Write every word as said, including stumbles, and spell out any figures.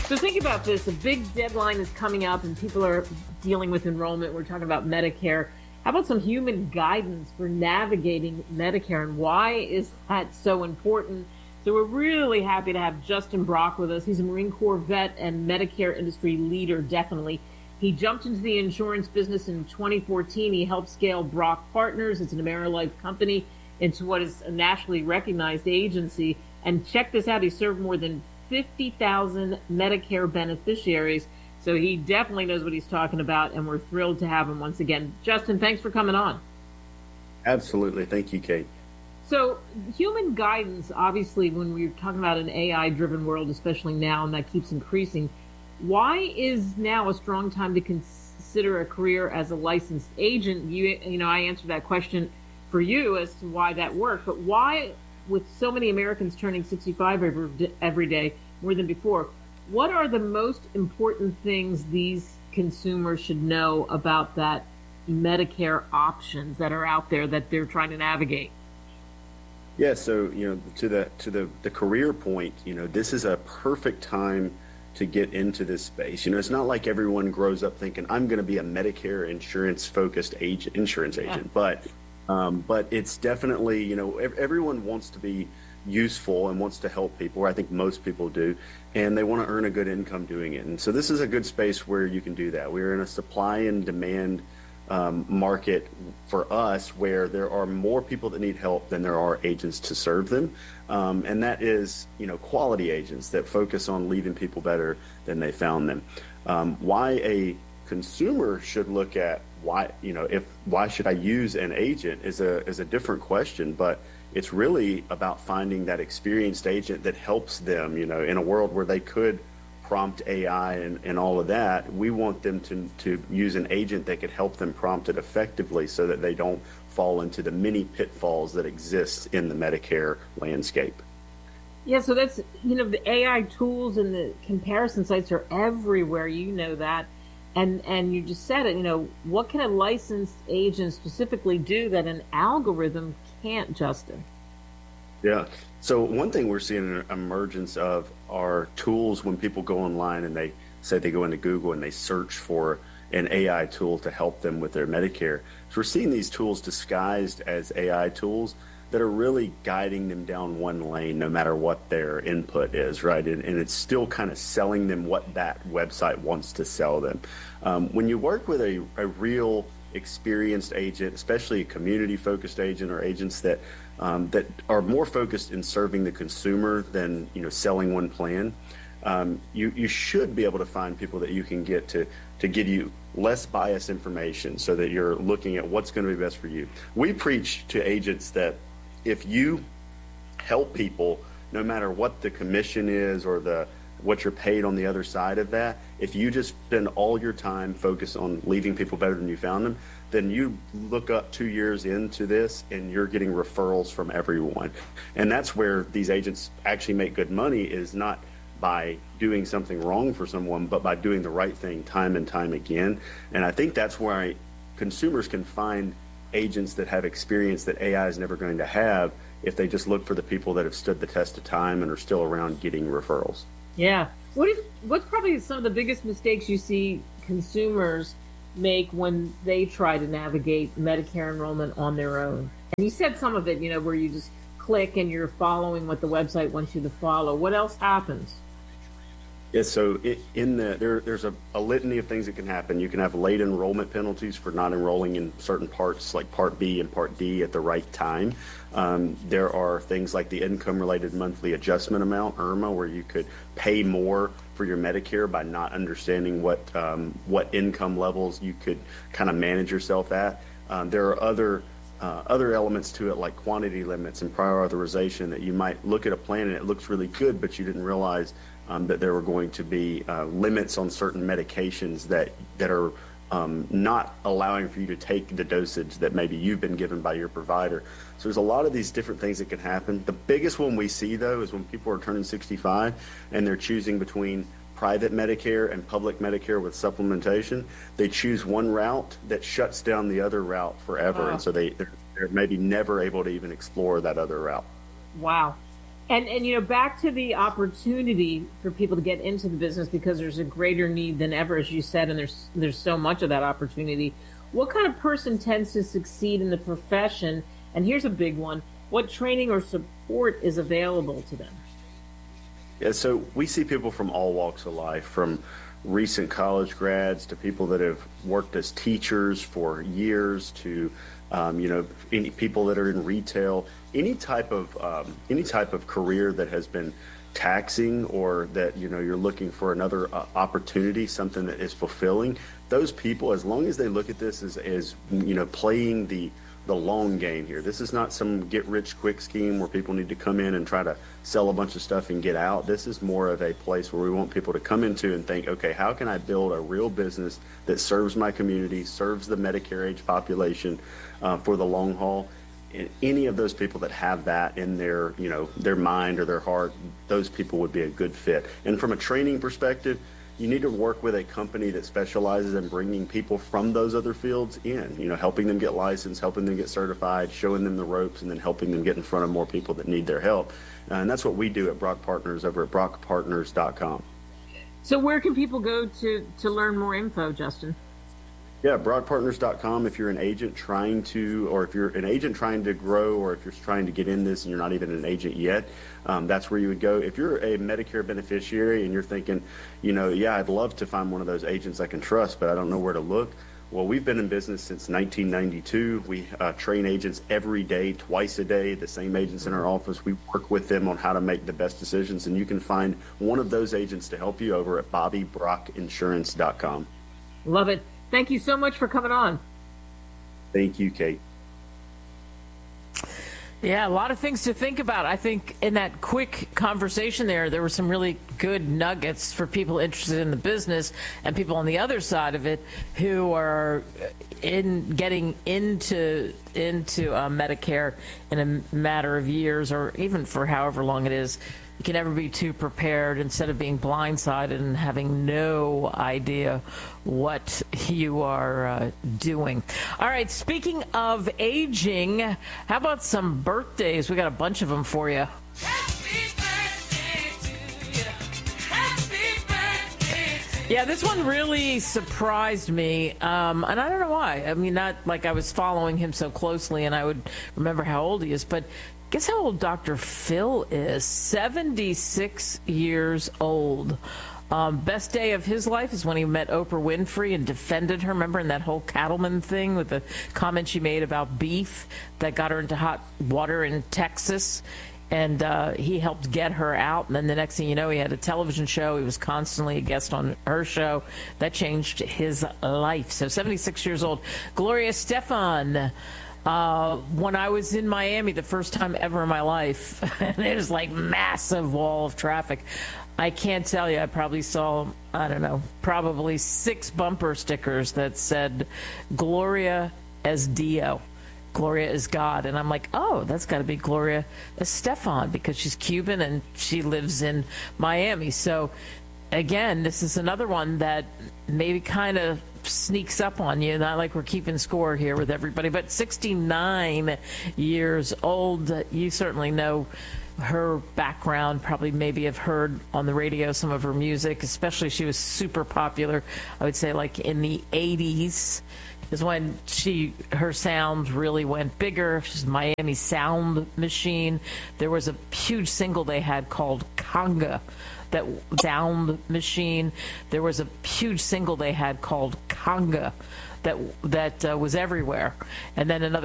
So think about this. A big deadline is coming up and people are dealing with enrollment. We're talking about Medicare. How about some human guidance for navigating Medicare, and why is that so important? So we're really happy to have Justin Brock with us. He's a Marine Corps vet and Medicare industry leader, definitely. He jumped into the insurance business in twenty fourteen. He helped scale Brock Partners. It's an AmeriLife company into what is a nationally recognized agency. And check this out. He served more than fifty thousand Medicare beneficiaries. So he definitely knows what he's talking about, and we're thrilled to have him once again. Justin, thanks for coming on. Absolutely. Thank you, Kate. So human guidance, obviously, when we're talking about an A I-driven world, especially now, and that keeps increasing, why is now a strong time to consider a career as a licensed agent? You, you know, I answered that question for you as to why that worked, but why, with so many Americans turning sixty-five every, every day, more than before, what are the most important things these consumers should know about that Medicare options that are out there that they're trying to navigate? Yeah, so, you know, to the to the, the career point, you know, this is a perfect time to get into this space. You know, it's not like everyone grows up thinking, I'm going to be a Medicare insurance-focused agent, insurance agent, yeah. but um, but it's definitely, you know, everyone wants to be useful and wants to help people, or I think most people do, and they want to earn a good income doing it. And so this is a good space where you can do that. We're in a supply and demand um, market for us where there are more people that need help than there are agents to serve them. Um, and that is, you know, quality agents that focus on leaving people better than they found them. Um, why a consumer should look at why, you know, if why should I use an agent is a is a different question, but it's really about finding that experienced agent that helps them, you know, in a world where they could prompt A I and, and all of that. We want them to, to use an agent that could help them prompt it effectively so that they don't fall into the many pitfalls that exist in the Medicare landscape. Yeah, so that's, you know, the A I tools and the comparison sites are everywhere. You know that. And and you just said it, you know, what can a licensed agent specifically do that an algorithm can't, Justin? Yeah. So one thing we're seeing an emergence of are tools when people go online and they say they go into Google and they search for an A I tool to help them with their Medicare. So we're seeing these tools disguised as A I tools that are really guiding them down one lane no matter what their input is, right? And, and it's still kind of selling them what that website wants to sell them. Um, when you work with a, a real experienced agent, especially a community-focused agent or agents that um, that are more focused in serving the consumer than, you know, selling one plan, um, you you should be able to find people that you can get to to give you less biased information so that you're looking at what's going to be best for you. We preach to agents that if you help people, no matter what the commission is or the what you're paid on the other side of that, if you just spend all your time focused on leaving people better than you found them, then you look up two years into this and you're getting referrals from everyone. And that's where these agents actually make good money, is not by doing something wrong for someone, but by doing the right thing time and time again. And I think that's where I, consumers can find agents that have experience that A I is never going to have if they just look for the people that have stood the test of time and are still around getting referrals. Yeah. What if, what's probably some of the biggest mistakes you see consumers make when they try to navigate Medicare enrollment on their own? And you said some of it, you know, where you just click and you're following what the website wants you to follow. What else happens? Yeah, so it, in the there, there's a, a litany of things that can happen. You can have late enrollment penalties for not enrolling in certain parts, like Part B and Part D, at the right time. Um, there are things like the income-related monthly adjustment amount, IRMAA, where you could pay more for your Medicare by not understanding what um, what income levels you could kind of manage yourself at. Um, there are other uh, other elements to it, like quantity limits and prior authorization, that you might look at a plan and it looks really good, but you didn't realize Um, that there were going to be uh, limits on certain medications that that are um, not allowing for you to take the dosage that maybe you've been given by your provider. So there's a lot of these different things that can happen. The biggest one we see, though, is when people are turning sixty-five and they're choosing between private Medicare and public Medicare with supplementation. They choose one route that shuts down the other route forever. Wow. And so they, they're, they're maybe never able to even explore that other route. Wow. And, and, you know, back to the opportunity for people to get into the business because there's a greater need than ever, as you said, and there's there's so much of that opportunity. What kind of person tends to succeed in the profession? And here's a big one. What training or support is available to them? Yeah, so we see people from all walks of life, from recent college grads to people that have worked as teachers for years to Um, you know, any people that are in retail, any type of um, any type of career that has been taxing, or that, you know, you're looking for another uh, opportunity, something that is fulfilling. Those people, as long as they look at this as, as you know, playing the the long game here. This is not some get rich quick scheme where people need to come in and try to sell a bunch of stuff and get out. This is more of a place where we want people to come into and think, okay, how can I build a real business that serves my community, serves the Medicare age population uh, for the long haul? And any of those people that have that in their, you know, their mind or their heart, those people would be a good fit. And from a training perspective, you need to work with a company that specializes in bringing people from those other fields in, you know, helping them get licensed, helping them get certified, showing them the ropes, and then helping them get in front of more people that need their help. Uh, and that's what we do at Brock Partners over at brock partners dot com. So where can people go to, to learn more info, Justin? Yeah, brock partners dot com. If you're an agent trying to, or if you're an agent trying to grow, or if you're trying to get in this and you're not even an agent yet, um, that's where you would go. If you're a Medicare beneficiary and you're thinking, you know, yeah, I'd love to find one of those agents I can trust, but I don't know where to look. Well, we've been in business since nineteen ninety-two. We uh, train agents every day, twice a day, the same agents in our office. We work with them on how to make the best decisions, and you can find one of those agents to help you over at bobby brock insurance dot com. Love it. Thank you so much for coming on. Thank you, Kate. Yeah, a lot of things to think about. I think in that quick conversation there, there were some really good nuggets for people interested in the business and people on the other side of it who are in getting into into uh, Medicare in a matter of years, or even for however long it is. You can never be too prepared instead of being blindsided and having no idea what you are uh, doing. All right, speaking of aging, how about some birthdays? We got a bunch of them for you. Happy birthday to you. Happy birthday to you. Yeah, this one really surprised me, um, and I don't know why. I mean, not like I was following him so closely and I would remember how old he is, but guess how old Doctor Phil is? seventy-six years old. Um, best day of his life is when he met Oprah Winfrey and defended her. Remember in that whole cattleman thing with the comment she made about beef that got her into hot water in Texas? And uh, he helped get her out. And then the next thing you know, he had a television show. He was constantly a guest on her show. That changed his life. So seventy-six years old. Gloria Estefan. Uh, when I was in Miami the first time ever in my life, and it was like massive wall of traffic. I can't tell you, I probably saw, I don't know, probably six bumper stickers that said, Gloria es Dio. Gloria is God. And I'm like, oh, that's got to be Gloria Estefan because she's Cuban and she lives in Miami. So, again, this is another one that maybe kind of sneaks up on you. Not like we're keeping score here with everybody, but sixty-nine years old. You certainly know her background, probably maybe have heard on the radio some of her music, especially she was super popular, I would say like in the eighties is when she her sound really went bigger. She's Miami Sound Machine. There was a huge single they had called Conga. That sound machine. There was a huge single they had called Conga that that uh, was everywhere. And then another